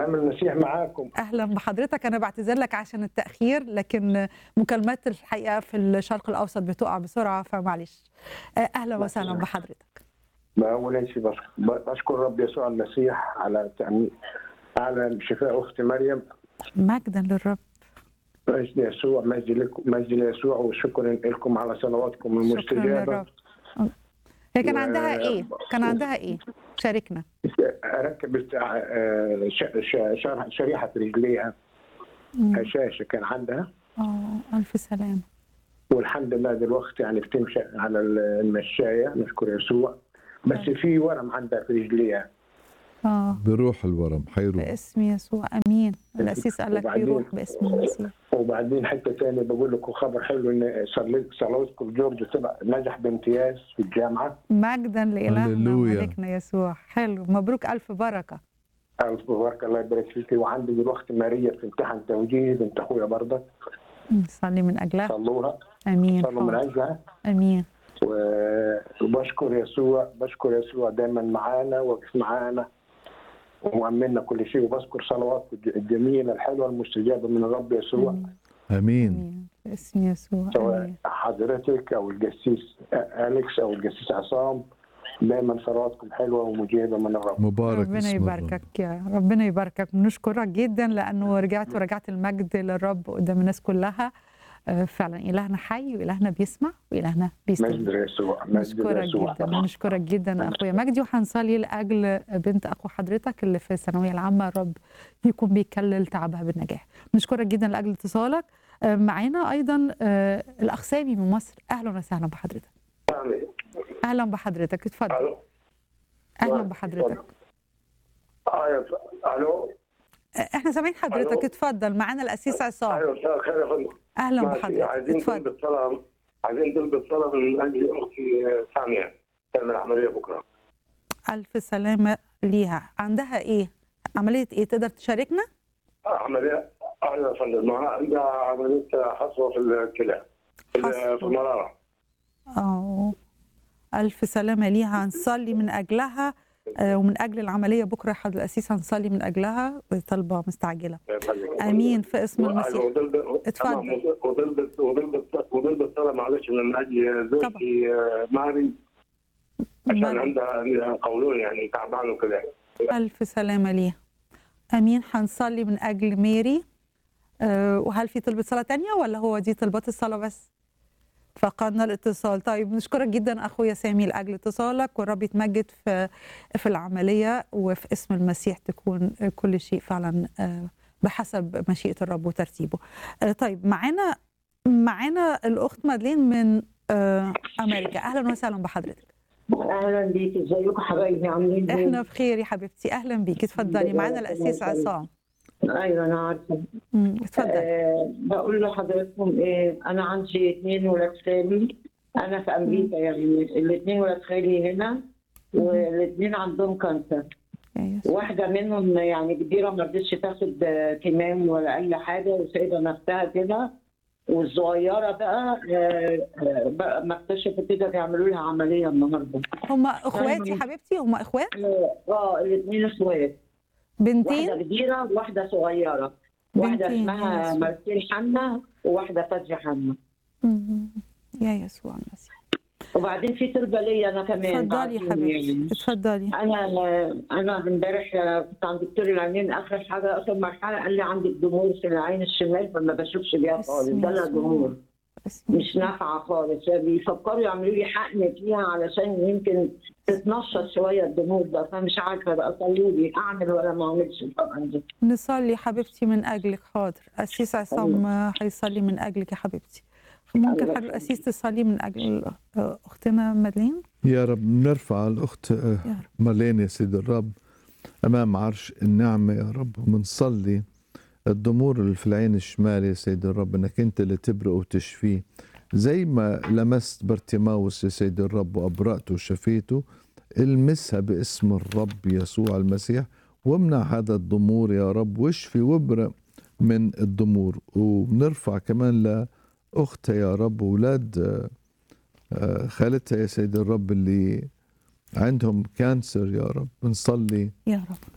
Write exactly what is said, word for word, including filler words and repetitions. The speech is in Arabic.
سلام المسيح معاكم. اهلا بحضرتك. انا بعتذر لك عشان التاخير، لكن مكالمات الحقيقه في الشرق الاوسط بتقع بسرعه، فمعلش. اهلا وسهلا بحضرتك. ما أول شيء بشكر رب يسوع المسيح على تأمين على شفاء اختي مريم. مجدا للرب. مجد يسوع، مجد لكم، مجد ليسوع، وشكرا لكم على صلواتكم المستجابه. شكرا للرب. هي كان و... عندها ايه؟ كان عندها ايه؟ شاركنا. ركبت شريحه رجليها، هشاشه كان عندها. اه الف سلامه. والحمد لله دلوقتي يعني بتمشي على المشايه، نشكر يسوع. بس في ورم عندها في رجليها. اه بروح الورم، حيروح باسم يسوع. امين. القسيس قال لك بيروح باسم المسيح. وبعدين حته ثانيه بقول لكم خبر حلو، ان صلواتكم جورج طلع نجح بامتياز في الجامعه. مجدا لالهنا وملكنا يسوع. حلو، مبروك، الف بركه. الف بركه، الله يبارك فيكي. وعندي دلوقتي ماريا في امتحان توجيه، بنت اخويا برضك. صلي من اجلها. صلوها. امين. صلوا من اجلها. امين. وبشكر يسوع، بشكر يسوع دايما معانا، واقف معانا ومؤمننا كل شيء. وبذكر صلوات الجميله الحلوه المستجابه من الرب يسوع. امين. باسم يسوع. سواء حضرتك او القسيس اليكس او القسيس عصام، دايما صلواتكم حلوه ومجيبه من الرب. مبارك. ربنا يباركك يا ربنا يباركك. بنشكرك جدا لانه رجعت ورجعت المجد للرب قدام الناس كلها. فعلا إلهنا حي وإلهنا بيسمع وإلهنا بيستجيب. مجد يسوع. نشكرك جدا، نشكرك جدا أخويا مجدي. وحنصلي لأجل بنت أخو حضرتك اللي في الثانوية العامة، الرب يكون بيكلل تعبها بالنجاح. نشكرك جدا لأجل اتصالك. معانا أيضا الأخ سامي من مصر. أهلا وسهلا بحضرتك. أهلا بحضرتك، اتفضل. أهلا بحضرتك. ألو. احنا سامعين حضرتك، اتفضل. معانا القسيس عصام. ايوه مساء الخير يا فندم. اهلا بحضرتك، عايزين طلب الصلاه، عايزين طلب الصلاه من اجل اختي ساميه تعمل عمليه بكره. الف سلامه ليها. عندها ايه؟ عمليه ايه؟ تقدر تشاركنا؟ عمليه ايوه يا فندم، عندها عمليه حصوه في الكلى، في المراره. اه الف سلامه ليها. هنصلي من اجلها ومن اجل العمليه بكره. حضرتك القسيس هنصلي من اجلها وطلبه مستعجله. امين في اسم المسيح. اتفضل. وضلبت وضلبت وضلبت صلاه معلش من اجل زوجتي ماري، عشان عندها قولون يعني تعبان وكده. الف سلامه ليها. امين. هنصلي من اجل ميري. أه وهل في طلبه صلاه ثانيه ولا هو دي طلبات الصلاه بس؟ فقدنا الاتصال. طيب نشكرك جدا اخويا سامي لاجل اتصالك، والرب يتمجد في في العمليه، وفي اسم المسيح تكون كل شيء فعلا بحسب مشيئه الرب وترتيبه. طيب معانا معانا الاخت مادلين من امريكا. اهلا وسهلا بحضرتك. اهلا بيكي، ازيكم حبايبي، عاملين ايه؟ احنا بخير يا حبيبتي. اهلا بيكي، اتفضلي. معانا القسيس عصام. ايوه انا عارفه. اتفضل. أه بقول لحضراتكم ايه، انا عندي اثنين ولاد خالي. انا في امريكا، يعني الاثنين ولاد خالي هنا، والاثنين عندهم كانسر. واحده منهم يعني كبيره ما رضتش تاخد كيماوي ولا اي حاجه وسايبه نفسها كده، والصغيره بقى أه بقى ما اكتشفوا كده بيعملوا لها عمليه النهارده. هم اخوات يا حبيبتي؟ هم اخوات؟ اه الاثنين اخوات. بنتين؟ واحدة كبيرة وواحدة صغيرة. واحدة اسمها مارسيل حنا وواحدة فادية حنا. يا يسوع المسيح. وبعدين في طلبة ليا أنا كمان. اتفضلي يا حبيبتي، اتفضلي. أنا أنا امبارح كنت عند دكتور العينين، آخر حاجة آخر مرحلة قال لي عندك ضمور في العين الشمال، فما بشوفش بيها خالص. ده أنا ضمور مش نافعه خالص. بيفكروا يعملوا لي حقن فيها علشان يمكن تتنشط شويه الضمور ده، فمش عارفه بقى. صلوا لي اعمل ولا ما اعملش طبعا دي. نصلي حبيبتي من اجلك. حاضر. قسيس عصام هيصلي من اجلك يا حبيبتي. ممكن حضرتك القسيس تصلي من اجل اختنا مادلين؟ يا رب نرفع الاخت مارلين يا سيد الرب امام عرش النعمه يا رب، وبنصلي الضمور اللي في العين الشمال يا سيد الرب انك انت اللي تبرئ وتشفيه، زي ما لمست بارتيماوس يا سيد الرب وابرأته وشفيته. المسها باسم الرب يسوع المسيح، وامنع هذا الضمور يا رب، واشفي وابرئ من الضمور. ونرفع كمان لاختها يا رب واولاد خالتها يا سيد الرب اللي عندهم كانسر يا رب. بنصلي يا رب